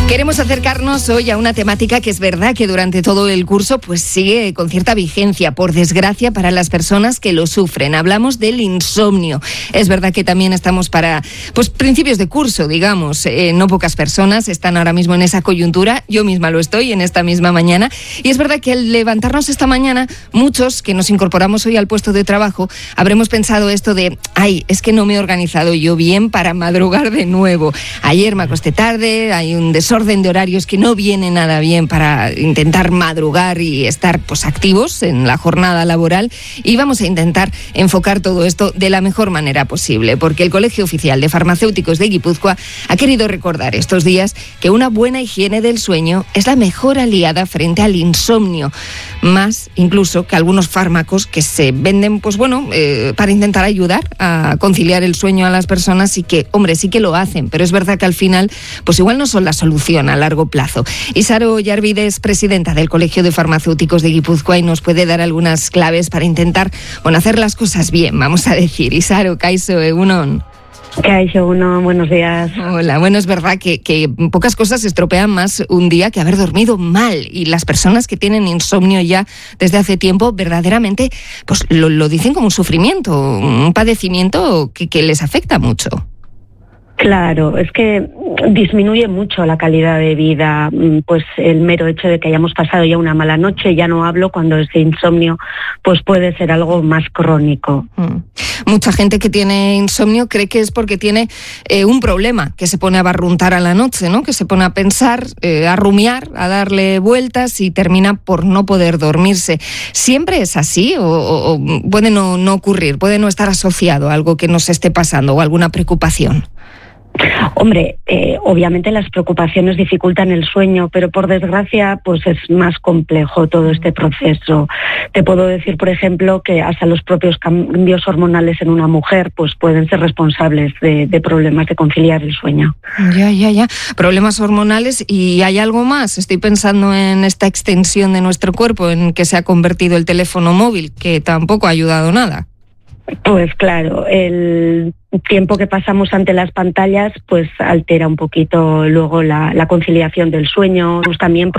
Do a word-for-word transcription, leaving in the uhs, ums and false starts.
Queremos acercarnos hoy a una temática que es verdad que durante todo el curso pues sigue con cierta vigencia, por desgracia, para las personas que lo sufren. Hablamos del insomnio. Es verdad que también estamos para pues principios de curso, digamos. Eh, no pocas personas están ahora mismo en esa coyuntura. Yo misma lo estoy en esta misma mañana. Y es verdad que al levantarnos esta mañana, muchos que nos incorporamos hoy al puesto de trabajo, habremos pensado esto de, ay, es que no me he organizado yo bien para madrugar de nuevo. Ayer me acosté tarde, hay un desorden de horarios que no viene nada bien para intentar madrugar y estar pues activos en la jornada laboral, y vamos a intentar enfocar todo esto de la mejor manera posible, porque el Colegio Oficial de Farmacéuticos de Guipúzcoa ha querido recordar estos días que una buena higiene del sueño es la mejor aliada frente al insomnio, más incluso que algunos fármacos que se venden pues bueno eh, para intentar ayudar a conciliar el sueño a las personas, y que, hombre, sí que lo hacen, pero es verdad que al final pues igual no son la solución a largo plazo. Isaro Yarvide es presidenta del Colegio de Farmacéuticos de Guipúzcoa y nos puede dar algunas claves para intentar, bueno, hacer las cosas bien, vamos a decir. Isaro, kaixo, egunon. Kaixo, uno, buenos días. Hola, bueno, es verdad que, que pocas cosas estropean más un día que haber dormido mal, y las personas que tienen insomnio ya desde hace tiempo verdaderamente pues lo, lo dicen como un sufrimiento, un padecimiento que, que les afecta mucho. Claro, es que disminuye mucho la calidad de vida, pues el mero hecho de que hayamos pasado ya una mala noche. Ya no hablo cuando ese insomnio pues puede ser algo más crónico. Mm. Mucha gente que tiene insomnio cree que es porque tiene eh, un problema, que se pone a barruntar a la noche, ¿no? Que se pone a pensar, eh, a rumiar, a darle vueltas y termina por no poder dormirse. ¿Siempre es así o, o, o puede no, no ocurrir, puede no estar asociado a algo que nos esté pasando o alguna preocupación? Hombre, eh, obviamente las preocupaciones dificultan el sueño, pero por desgracia pues es más complejo todo este proceso. Te puedo decir, por ejemplo, que hasta los propios cambios hormonales en una mujer pues pueden ser responsables de, de problemas de conciliar el sueño. Ya, ya, ya. Problemas hormonales, y hay algo más. Estoy pensando en esta extensión de nuestro cuerpo en que se ha convertido el teléfono móvil, que tampoco ha ayudado nada. Pues claro, el tiempo que pasamos ante las pantallas pues altera un poquito luego la, la conciliación del sueño. Pues también